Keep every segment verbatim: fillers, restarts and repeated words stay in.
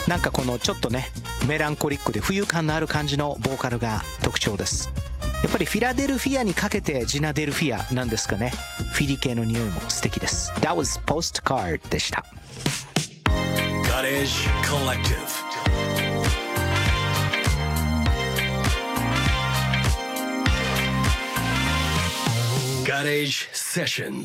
なんかこのちょっとねメランコリックで浮遊感のある感じのボーカルが特徴です。やっぱりフィラデルフィアにかけてジナデルフィアなんですかね。フィリ系の匂いも素敵です。 That was Postcard でした。 Garage Collective Garage Session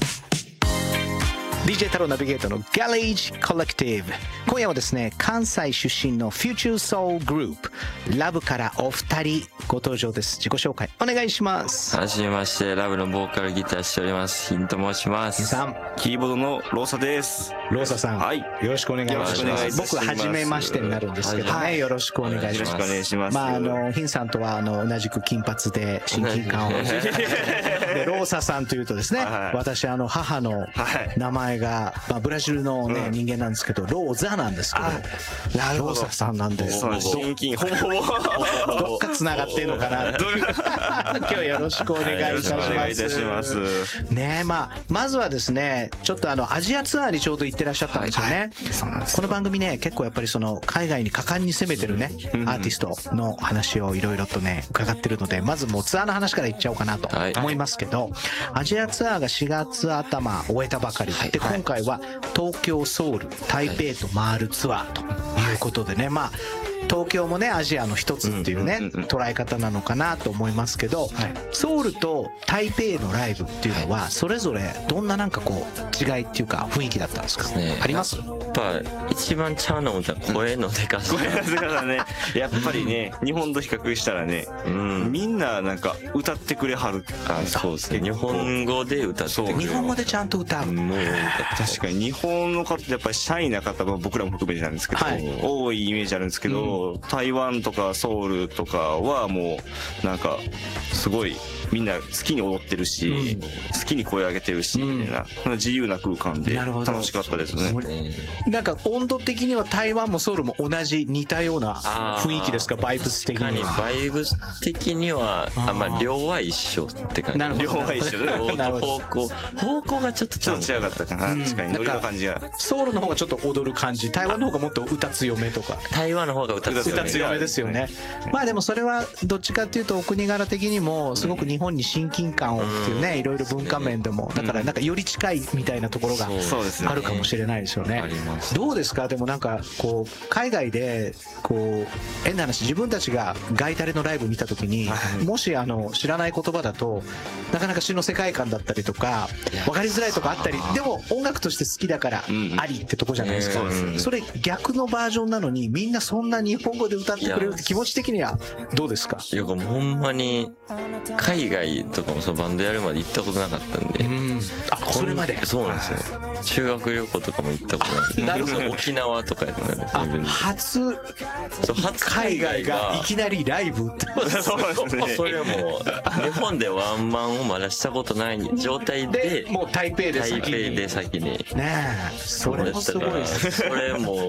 ディージェー 太郎ナビゲートの Garage Collective。 今夜はですね、関西出身の Future Soul Group ラブからお二人ご登場です。自己紹介お願いします。 はじめまして、ラブのボーカルギターしておりますヒンと申します。 さん、 キーボードのローサです。 ローサさん、 はい、 よろしくお願いします。 よろしくお願いします。 僕は初めましてになるんですけどね、はい、よろしくお願いします。 よろしくお願いします。 まああのヒンさんとはあの同じく金髪で親近感をで、ローサさんというとですね、はい、私あの母の名前が、まあ、ブラジルの、ね、うん、人間なんですけどローザなんですけど、ローサさんなんで親近ほぼほぼどっかつながってんのかな今日よろしくお願いいたします。ねえ、まあまずはですね、ちょっとあのアジアツアーにちょうど行ってらっしゃったんですよね。はいはい、そうなんです。この番組ね、結構やっぱりその海外に果敢に攻めてるね、うん、アーティストの話をいろいろとね伺ってるので、まずもうツアーの話からいっちゃおうかなと思いますけど、はい、アジアツアーがしがつ頭終えたばかりで、はい、で今回は東京、ソウル、台北と回るツアーということでね、まあ東京もねアジアの一つっていうね、うんうんうん、捉え方なのかなと思いますけど、はい、ソウルと台北のライブっていうのはそれぞれどんななんかこう違いっていうか雰囲気だったんですか？ね、あります？ やっぱ一番ちゃうのは声のでかさ。 声のでかさね。やっぱりね、日本と比較したらね、うん、みんななんか歌ってくれはる。 あ、そうですね。日本語で歌ってくれる。 日本語でちゃんと歌う。もう確かに日本の方ってやっぱりシャイな方も僕らも含めてなんですけど、はい、多いイメージあるんですけど、うん、台湾とかソウルとかはもうなんかすごいみんな好きに踊ってるし、うん、好きに声上げてるし、みたいな、うん、自由な空間で楽しかったですね。 なんか温度的には台湾もソウルも同じ似たような雰囲気ですか？バイブス的には。 バイブス的にはあ、まあ量は一緒って感じ。 なるほど。量は一緒で方向方向がちょっとちょっと違かったかな。うん、確かにノリの感じが。 ソウルの方がちょっと踊る感じ、台湾の方がもっと歌強めとか。 台湾の方が歌強め。 歌強めですよね。まあでもそれはどっちかっていうとお国柄的にもすごく日本に親近感をっていうね、いろいろ文化面でもだからなんかより近いみたいなところがあるかもしれないですよね。どうですか？でもなんかこう海外でこう変な話、自分たちがガイタレのライブ見た時にもしあの知らない言葉だとなかなか詩の世界観だったりとか分かりづらいとかあったり、でも音楽として好きだからありってとこじゃないですか。それ逆のバージョンなのにみんなそんな日本語で歌ってくれるって気持ち的にはどうですか？ いや、もうほんまに海外とかもそのバンドやるまで行ったことなかったんで、うん、 あ、それまで。 そうなんですよ。修学旅行とかも行ったことない。なるほど。沖縄とかやったんですよ。 初初海外がいきなりライブって。 そうですね。それも日本でワンマンをまだしたことない状態で、 もう台北で先に。 台北で先に。 ねえ、それもすごいです。 それも